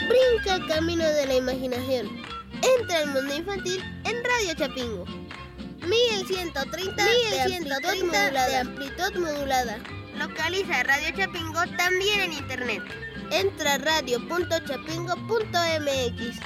Brinca el camino de la imaginación. Entra al mundo infantil en Radio Chapingo. 1130 de amplitud modulada. Localiza Radio Chapingo también en internet. Entra a radio.chapingo.mx.